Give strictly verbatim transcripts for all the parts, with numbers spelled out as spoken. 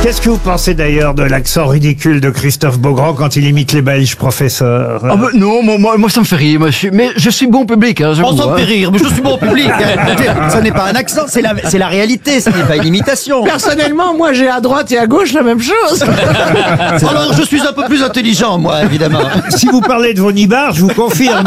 Qu'est-ce que vous pensez d'ailleurs de l'accent ridicule de Christophe Beaugrand quand il imite les Belges, professeur? Ah bah non, moi, moi, moi ça me fait rire. Moi, je suis, mais je suis bon public. Hein, On s'en fait rire, mais je suis bon public. Ça n'est pas un accent, c'est la, c'est la réalité, ce n'est pas une imitation. Personnellement, moi j'ai à droite et à gauche la même chose. Alors je suis un peu plus intelligent, moi, évidemment. Si vous parlez de vos nibards, je vous confirme.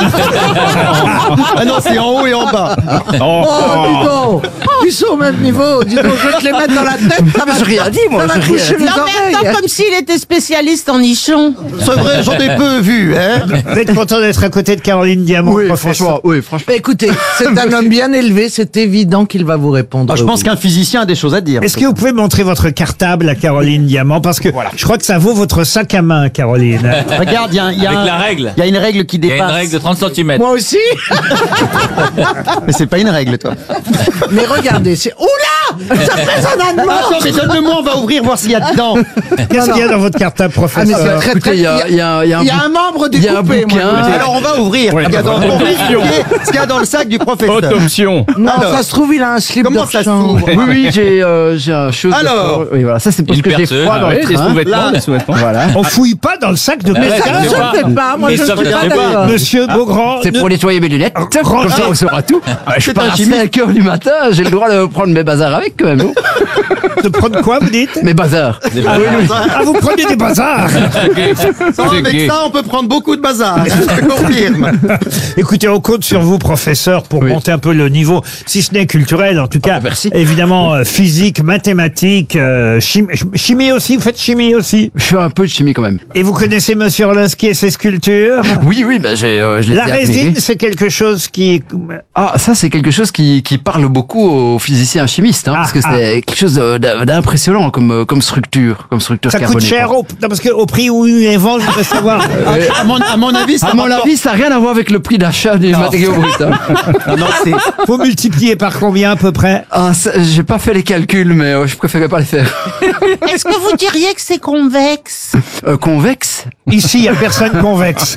Ah non, c'est en haut et en bas. Oh, dis donc, ils sont au même niveau. Dis donc, je vais te les mettre dans la tête. Ça va, j'ai rien dit, moi, ça va j'ai rien coucher dit. les Non mais attends, oreilles. comme s'il était spécialiste en nichons. C'est vrai, j'en ai peu vu, hein. Vous êtes content d'être à côté de Caroline Diamant, Oui, professeur? franchement, oui, franchement. Mais écoutez, c'est un homme bien élevé, c'est évident qu'il va vous répondre. Ah, je pense oui. qu'un physicien a des choses à dire. Est-ce que vous pouvez montrer votre cartable à Caroline Diamant? Parce que je crois que ça vaut votre sac à main, Caroline. Regarde, il y a, il y a Avec un- la règle. il y a une règle qui Il y a dépasse. une règle de trente centimètres. Moi aussi. Mais c'est pas une règle, toi. Mais regardez, c'est... Oula, ça fait un allemand. Attends, mais donne-le-moi, on va ouvrir, voir s'il y a dedans. Qu'est-ce qu'il y a dans votre cartable, Ah, mais c'est professeur? très, Écoutez, très... il y a, il y a, il y a un Il y a bout- un membre il y a un découpé, moi, bouquin. je veux dire. Alors on va ouvrir. Regarde, on va vérifier ce qu'il y a dans le sac du professeur. Option. Non, Alors, ça se trouve, il a un slip comment de ça chambre. s'ouvre? Oui, oui, j'ai, euh, j'ai un chose. de Alors froid. Oui, voilà, ça c'est parce Une que j'ai perceuse, froid dans ah le oui, des train. sous-vêtements, Là. des sous-vêtements. Voilà. On fouille pas dans le sac de Mais Mais ça quelqu'un. ne je se sais pas. fait pas, moi Mais je ça, ne sais je pas sais pas. d'accord. Monsieur Beaugrand, C'est ne- pour nettoyer mes lunettes. Grand- Comme ça, on saura tout. Je C'est pars un à chimiste. cinq heures du matin, j'ai le droit de prendre mes bazars avec quand même. de prendre quoi, vous dites? Mes bazars. Ah, vous prenez des bazars. Sans avec ça, on peut prendre beaucoup de bazar. Je te confirme. Écoutez, on compte sur vous, professeur, pour Oui. monter un peu le niveau, si ce n'est culturel, en tout cas, merci. évidemment, euh, physique, mathématiques, euh, chimie, chimie aussi, vous faites chimie aussi. Je fais un peu de chimie quand même. Et vous connaissez Monsieur Orlinski et ses sculptures? Oui, oui, ben j'ai, euh, je l'ai La admiré. résine, c'est quelque chose qui... Ah, ça c'est quelque chose qui, qui parle beaucoup aux physiciens chimistes, hein, Ah, parce que ah. c'est quelque chose euh, d'im- d'impressionnant comme, euh, comme structure, comme structure Ça coûte carbonée. cher quoi. au, non, parce que au prix où ils les vendent, je voudrais savoir. À mon, à mon avis, ça À mon rapporte- avis, ça n'a rien à voir avec le prix d'achat des matériaux bruts. hein. Non, non, c'est. Faut multiplier par combien à peu près? Ah, ça, j'ai pas fait les calculs, mais euh, je préférais pas les faire. Est-ce que vous diriez que c'est convexe? Euh, convexe. Ici, il y a personne convexe.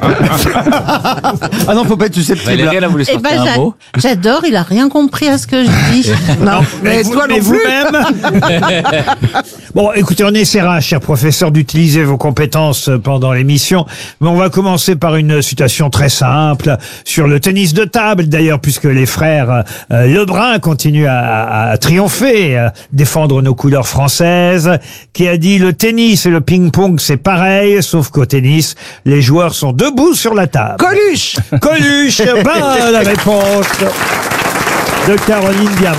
Ah non, faut pas être susceptible. Valérie, elle a voulu Eh sortir ben, un j'a- mot. j'adore, il a rien compris à ce que je dis. Non, mais vous- toi mais non plus. vous-même. Bon, écoutez, on essaiera, cher professeur, d'utiliser vos compétences pendant l'émission, mais on va commencer par une citation très simple sur le tennis de table, d'ailleurs, puisque les frères euh, Lebrun continuent à, à- à triompher, à défendre nos couleurs françaises, qui a dit le tennis et le ping-pong, c'est pareil, sauf qu'au tennis, les joueurs sont debout sur la table. Coluche. Coluche, bonne réponse de Caroline Diamant.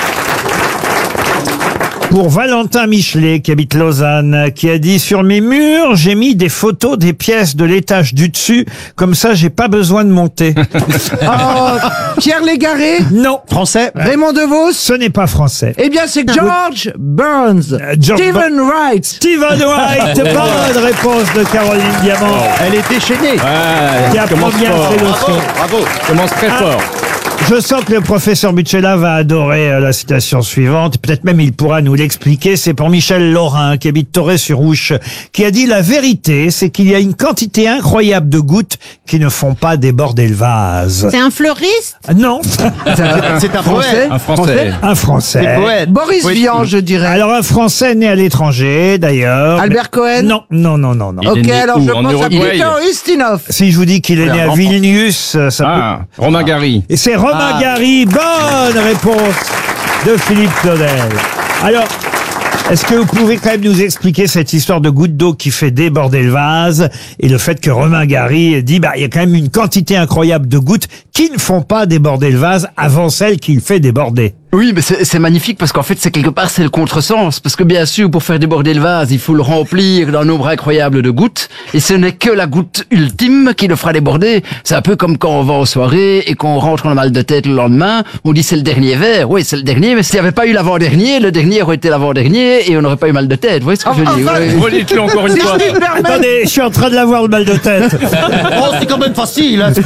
Pour Valentin Michelet, qui habite Lausanne, qui a dit « Sur mes murs, j'ai mis des photos des pièces de l'étage du dessus, comme ça j'ai pas besoin de monter. Oh, Pierre Légaré. » Non, Français. Raymond DeVos. ce n'est pas français. Eh bien, c'est George Burns. Euh, George Stephen Wright. Stephen Wright, bonne réponse de Caroline Diamant, Elle est déchaînée. qui apprend bien ses leçons. Bravo. Commence très Ah. fort. Je sens que le professeur Butchella va adorer euh, la citation suivante. Peut-être même il pourra nous l'expliquer. C'est pour Michel Laurin, qui habite Torré-sur-Ouche, qui a dit « La vérité, c'est qu'il y a une quantité incroyable de gouttes qui ne font pas déborder le vase. C'est un fleuriste? » Non, C'est un poète. Un français. un Français. Poète. Boris Oui. Vian, je dirais. Alors un Français né à l'étranger, d'ailleurs. Albert Cohen. Non, non, non, non, non. Il est Ok, né alors où? je En pense à Uruguay. Peter Ustinov. Si je vous dis qu'il est né à Alors, Vilnius, euh, ça Ah, Romain Gary. peut... Et c'est Romain Ah. Gary. Bonne réponse de Philippe Claudel. Alors, est-ce que vous pouvez quand même nous expliquer cette histoire de goutte d'eau qui fait déborder le vase et le fait que Romain Gary dit bah il y a quand même une quantité incroyable de gouttes qui ne font pas déborder le vase avant celle qui le fait déborder. Oui, mais c'est c'est magnifique parce qu'en fait, c'est quelque part, c'est le contresens. Parce que bien sûr, pour faire déborder le vase, il faut le remplir d'un nombre incroyable de gouttes. Et ce n'est que la goutte ultime qui le fera déborder. C'est un peu comme quand on va aux soirées et qu'on rentre en a mal de tête le lendemain. On dit c'est le dernier verre. Oui, c'est le dernier, mais s'il n'y avait pas eu l'avant-dernier, le dernier aurait été l'avant-dernier et on n'aurait pas eu mal de tête. Vous voyez ce que je dis? Enfin, Oui. Redites-le encore une Si fois. je puis me permettre. Attendez, je suis en train de l'avoir le mal de tête. Oh, c'est quand même facile. Hein.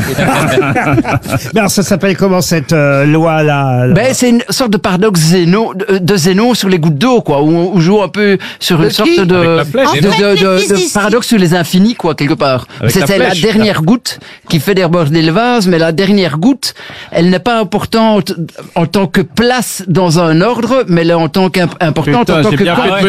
Mais alors ça s'appelle comment cette euh, loi là? Ben, c'est une sorte de paradoxe Zénon, de, de Zénon sur les gouttes d'eau, quoi, où on, on joue un peu sur une De sorte qui de, Avec la flèche, de, Zénon. de- En fait, de- les de physiciens- paradoxe sur les infinis, quoi, quelque part. Avec la C'est la flèche. dernière goutte qui fait déborder le vase, mais la dernière goutte, elle n'est pas importante en tant que place dans un ordre, mais elle est en tant qu'importante Putain, en tant j'ai que bien fait de